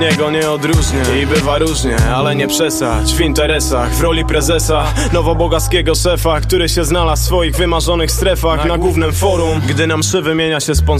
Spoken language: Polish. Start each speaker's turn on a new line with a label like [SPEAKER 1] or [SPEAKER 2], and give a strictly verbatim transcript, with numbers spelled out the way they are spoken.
[SPEAKER 1] niego nie odróżnię. I bywa różnie, ale nie przesadź. W interesach, w roli prezesa nowobogaskiego szefa, który się znalazł w swoich wymarzonych strefach na głównym forum. Gdy na mszy wymienia się sponsor